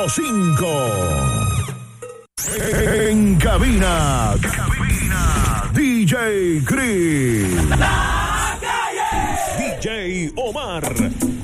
105. En cabina, DJ Chris. La calle. DJ Omar.